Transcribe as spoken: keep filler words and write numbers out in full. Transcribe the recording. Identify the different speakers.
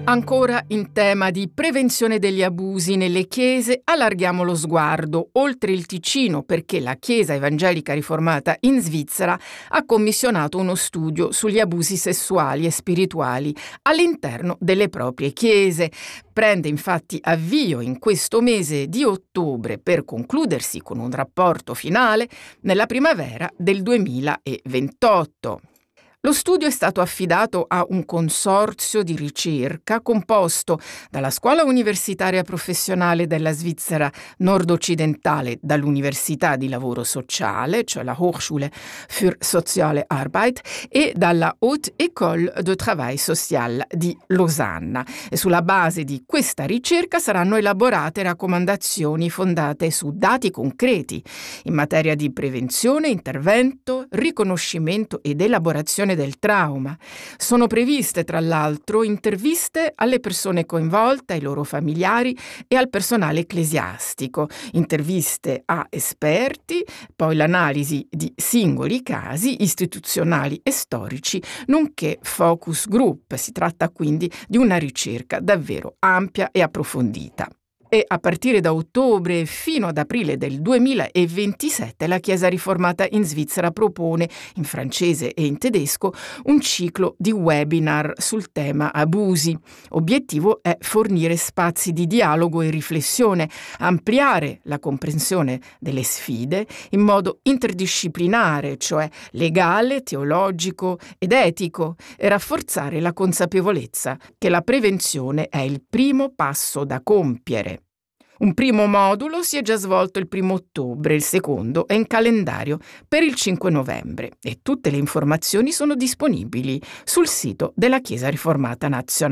Speaker 1: Ancora in tema di prevenzione degli abusi nelle chiese, allarghiamo lo sguardo oltre il Ticino perché la Chiesa Evangelica Riformata in Svizzera ha commissionato uno studio sugli abusi sessuali e spirituali all'interno delle proprie chiese. Prende infatti avvio in questo mese di ottobre per concludersi con un rapporto finale nella primavera del duemilaventotto. Lo studio è stato affidato a un consorzio di ricerca composto dalla Scuola Universitaria Professionale della Svizzera Nord-Occidentale, dall'Università di Lavoro Sociale, cioè la Hochschule für Soziale Arbeit, e dalla Haute École de Travail Social di Losanna. E sulla base di questa ricerca saranno elaborate raccomandazioni fondate su dati concreti in materia di prevenzione, intervento, riconoscimento ed elaborazione del trauma. Sono previste, tra l'altro, interviste alle persone coinvolte, ai loro familiari e al personale ecclesiastico, interviste a esperti, poi l'analisi di singoli casi istituzionali e storici, nonché focus group. Si tratta quindi di una ricerca davvero ampia e approfondita. E a partire da ottobre fino ad aprile del duemilaventisette la Chiesa Riformata in Svizzera propone, in francese e in tedesco, un ciclo di webinar sul tema abusi. Obiettivo è fornire spazi di dialogo e riflessione, ampliare la comprensione delle sfide in modo interdisciplinare, cioè legale, teologico ed etico, e rafforzare la consapevolezza che la prevenzione è il primo passo da compiere. Un primo modulo si è già svolto il primo ottobre, il secondo è in calendario per il cinque novembre e tutte le informazioni sono disponibili sul sito della Chiesa Riformata Nazionale.